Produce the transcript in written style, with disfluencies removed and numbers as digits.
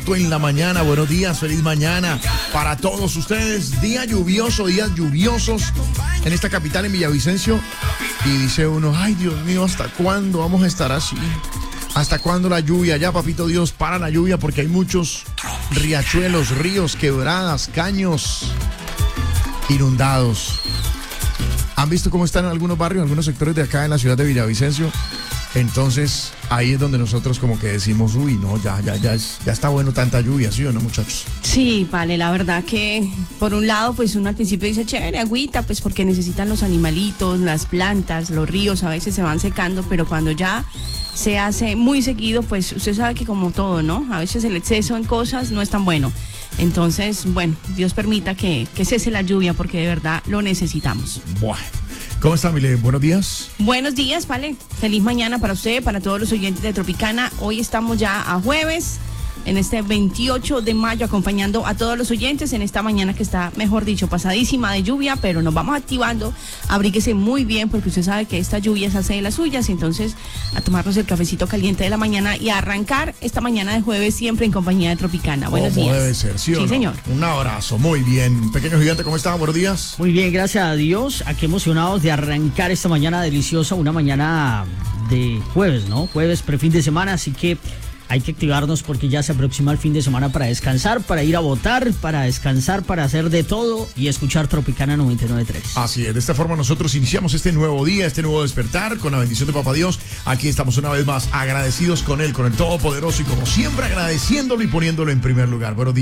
5 en la mañana. Buenos días, feliz mañana para todos ustedes. Día lluvioso, días lluviosos en esta capital, en Villavicencio. Y dice uno, ay Dios mío, ¿hasta cuándo vamos a estar así? ¿Hasta cuándo la lluvia? Ya, papito Dios, para la lluvia porque hay muchos riachuelos, ríos, quebradas, caños inundados. ¿Han visto cómo están en algunos barrios, en algunos sectores de acá en la ciudad de Villavicencio? Entonces, ahí es donde nosotros como que decimos, uy, no, ya está bueno tanta lluvia, ¿sí o no, muchachos? Sí, vale, la verdad que por un lado, pues uno al principio dice, chévere, agüita, pues porque necesitan los animalitos, las plantas, los ríos, a veces se van secando, pero cuando ya se hace muy seguido, pues usted sabe que como todo, ¿no? A veces el exceso en cosas no es tan bueno. Entonces, bueno, Dios permita que cese la lluvia porque de verdad lo necesitamos. Bueno. ¿Cómo está, Mile? Buenos días. Buenos días, vale. Feliz mañana para usted, para todos los oyentes de Tropicana. Hoy estamos ya a jueves, en este 28 de mayo, acompañando a todos los oyentes en esta mañana que está, mejor dicho, pasadísima de lluvia, pero nos vamos activando. Abríguese muy bien porque usted sabe que esta lluvia se hace de las suyas, entonces a tomarnos el cafecito caliente de la mañana y a arrancar esta mañana de jueves siempre en compañía de Tropicana. Buenos días. Debe ser, ¿sí o no? Señor. Un abrazo, muy bien. Pequeño gigante, ¿cómo está? Buenos días. Muy bien, gracias a Dios. Aquí emocionados de arrancar esta mañana deliciosa, una mañana de jueves, ¿no? Jueves, prefin de semana, así que hay que activarnos porque ya se aproxima el fin de semana para descansar, para ir a votar, para descansar, para hacer de todo y escuchar Tropicana 99.3. Así es, de esta forma nosotros iniciamos este nuevo día, este nuevo despertar con la bendición de Papá Dios. Aquí estamos una vez más agradecidos con Él, con el Todopoderoso y como siempre agradeciéndolo y poniéndolo en primer lugar. Buenos días.